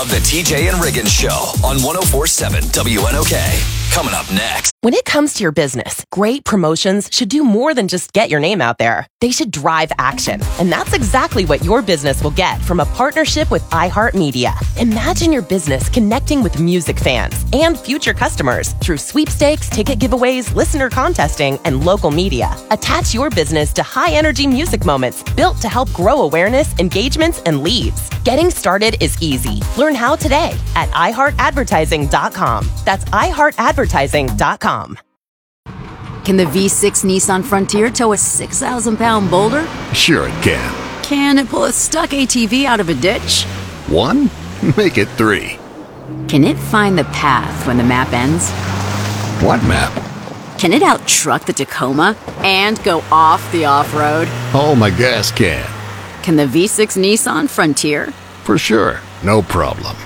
of the TJ and Riggins Show on 104.7 WNOK. Coming up next. When it comes to your business, great promotions should do more than just get your name out there. They should drive action. And that's exactly what your business will get from a partnership with iHeartMedia. Imagine your business connecting with music fans and future customers through sweepstakes, ticket giveaways, listener contesting, and local media. Attach your business to high-energy music moments built to help grow awareness, engagements, and leads. Getting started is easy. Learn how today at iHeartAdvertising.com. That's iHeartAdvertising.com. Can the V6 Nissan Frontier tow a 6,000-pound boulder? Sure it can. Can it pull a stuck ATV out of a ditch? 1? Make it 3. Can it find the path when the map ends? What map? Can it out-truck the Tacoma and go off the off-road? Oh, my gas can. Can the V6 Nissan Frontier? For sure. No problem.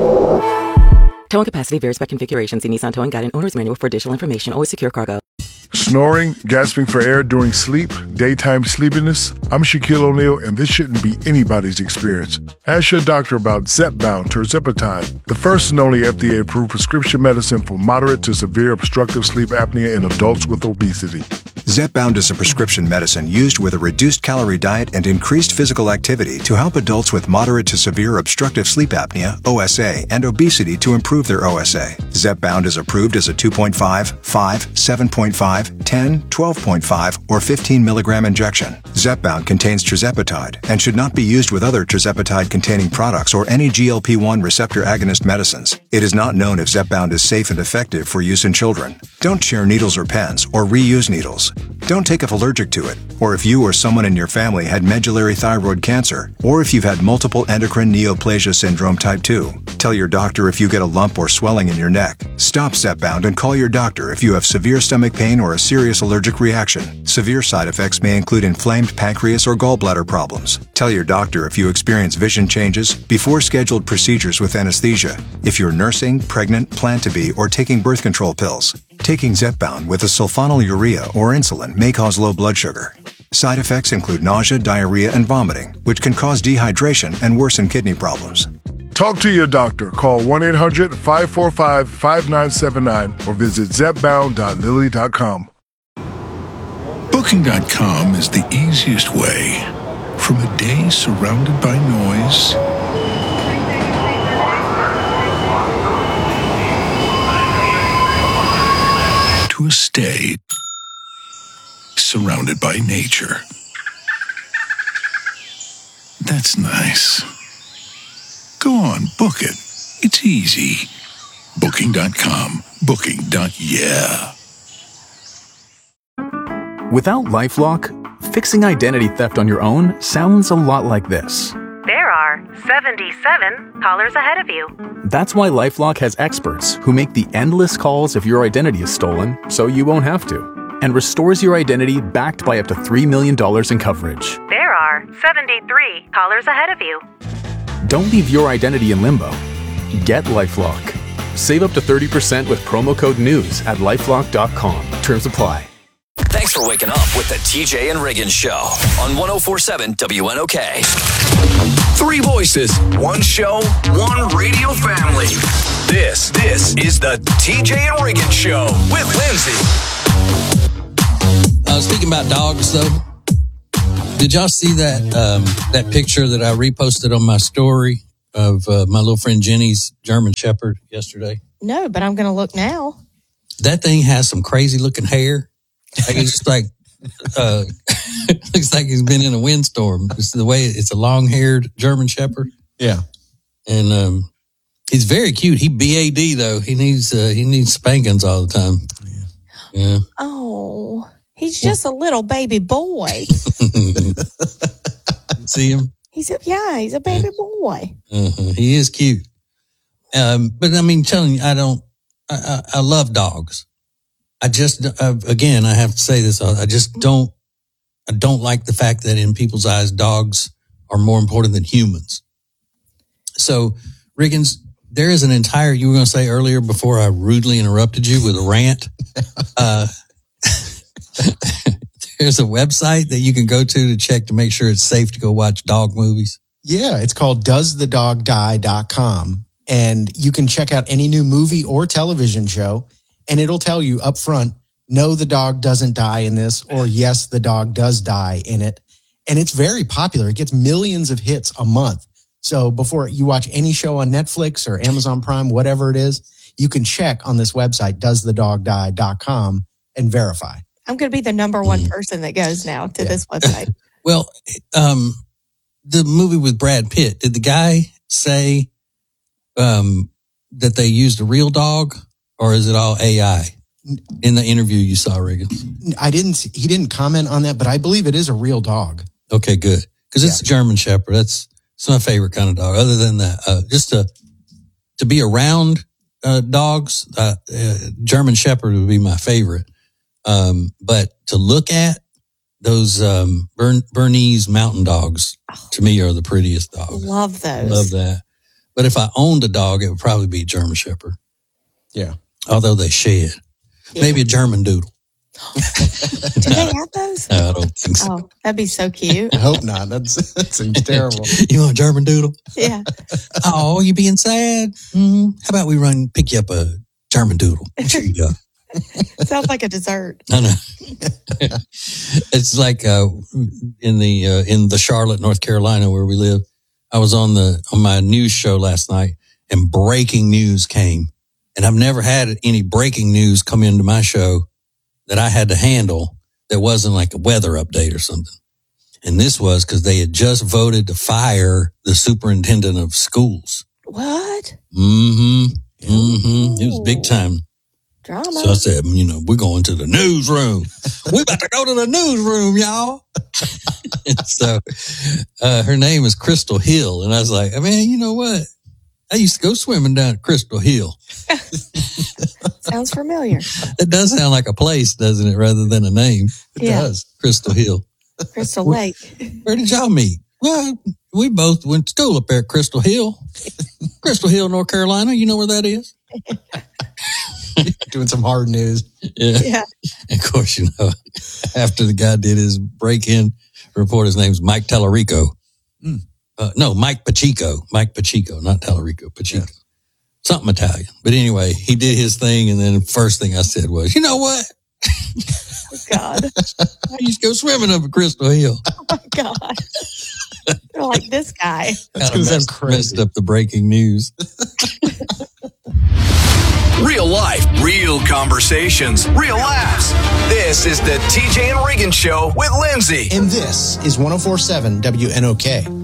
Towing capacity varies by configuration. See Nissan Towing Guide and Owner's Manual for additional information. Always secure cargo. Snoring, gasping for air during sleep, daytime sleepiness. I'm Shaquille O'Neal, and this shouldn't be anybody's experience. Ask your doctor about Zepbound tirzepatide, the first and only FDA-approved prescription medicine for moderate to severe obstructive sleep apnea in adults with obesity. Zepbound is a prescription medicine used with a reduced calorie diet and increased physical activity to help adults with moderate to severe obstructive sleep apnea, OSA, and obesity to improve their OSA. Zepbound is approved as a 2.5, 5, 7.5, 10, 12.5, or 15 milligram injection. Zepbound contains tirzepatide and should not be used with other tirzepatide-containing products or any GLP-1 receptor agonist medicines. It is not known if Zepbound is safe and effective for use in children. Don't share needles or pens or reuse needles. Don't take if allergic to it, or if you or someone in your family had medullary thyroid cancer, or if you've had multiple endocrine neoplasia syndrome type 2. Tell your doctor if you get a lump or swelling in your neck. Stop Zepbound and call your doctor if you have severe stomach pain or a serious allergic reaction. Severe side effects may include inflamed pancreas or gallbladder problems. Tell your doctor if you experience vision changes before scheduled procedures with anesthesia, if you're nursing, pregnant, plan to be, or taking birth control pills. Taking Zepbound with a sulfonylurea or insulin may cause low blood sugar. Side effects include nausea, diarrhea, and vomiting, which can cause dehydration and worsen kidney problems. Talk to your doctor. Call 1-800-545-5979 or visit zepbound.lilly.com. Booking.com is the easiest way. From a day surrounded by noise to a stay surrounded by nature. That's nice. Go on, book it. It's easy. Booking.com. Booking.yeah. Without LifeLock, fixing identity theft on your own sounds a lot like this. There are 77 callers ahead of you. That's why LifeLock has experts who make the endless calls if your identity is stolen so you won't have to, and restores your identity backed by up to $3 million in coverage. There are 73 callers ahead of you. Don't leave your identity in limbo. Get LifeLock. Save up to 30% with promo code NEWS at LifeLock.com. Terms apply. Thanks for waking up with the TJ and Riggins Show on 104.7 WNOK. 3 voices, 1 show, 1 radio family. This is the TJ and Riggins Show with Lindsay. Speaking about dogs, though, did y'all see that picture that I reposted on my story of my little friend Jenny's German Shepherd yesterday? No, but I'm going to look now. That thing has some crazy looking hair. Like it's just like looks like he's been in a windstorm. It's the way it's a long haired German Shepherd. Yeah, and he's very cute. He BAD though. He needs spankings all the time. Yeah. Oh, he's just a little baby boy. See him? He's a baby boy. He is cute. But I mean, telling you, I love dogs. I just, again, I have to say this. I don't like the fact that in people's eyes, dogs are more important than humans. So, Riggins, there is an entire, you were going to say earlier before I rudely interrupted you with a rant. There's a website that you can go to check to make sure it's safe to go watch dog movies. Yeah, it's called doesthedogdie.com. and you can check out any new movie or television show, and it'll tell you up front, no, the dog doesn't die in this, or yes, the dog does die in it. And it's very popular. It gets millions of hits a month. So before you watch any show on Netflix or Amazon Prime, whatever it is, you can check on this website, doesthedogdie.com, and verify. I'm going to be the number one person that goes now to this website. Well, the movie with Brad Pitt, did the guy say that they used a real dog, or is it all AI? In the interview you saw, Regan? He didn't comment on that, but I believe it is a real dog. Okay, good. Because it's a German Shepherd. It's my favorite kind of dog. Other than that, just to be around dogs, German Shepherd would be my favorite. But to look at those Bernese mountain dogs, to me, are the prettiest dogs. Love those. Love that. But if I owned a dog, it would probably be German Shepherd. Yeah. Although they shed. Yeah. Maybe a German Doodle. Do they have those? No, I don't think so. Oh, that'd be so cute. I hope not. That seems terrible. You want a German Doodle? Yeah. Oh, you being sad? Mm-hmm. How about we pick you up a German Doodle? There you go. Sounds like a dessert. I know. It's like in the Charlotte, North Carolina, where we live. I was on my news show last night, and breaking news came. And I've never had any breaking news come into my show that I had to handle that wasn't like a weather update or something. And this was because they had just voted to fire the superintendent of schools. What? Mm-hmm. Mm-hmm. It was big time. Drama. So I said, we're going to the newsroom. We're about to go to the newsroom, y'all. So her name is Crystal Hill. And I was like, man, you know what? I used to go swimming down at Crystal Hill. Sounds familiar. It does sound like a place, doesn't it, rather than a name? It does. Crystal Hill. Crystal Lake. Where did y'all meet? Well, we both went to school up there at Crystal Hill. Crystal Hill, North Carolina. You know where that is? Doing some hard news. Yeah. And of course, after the guy did his break-in report, his name's Mike Tallarico. No, Mike Pacheco. Mike Pacheco, not Tallarico, Pacheco. Yeah. Something Italian. But anyway, he did his thing, and then the first thing I said was, you know what? God. I used to go swimming up at Crystal Hill. Oh, my God. You're like this guy. That's going to sound crazy. Messed up the breaking news. Real life, real conversations, real laughs. This is the TJ and Regan Show with Lindsay. And this is 104.7 WNOK.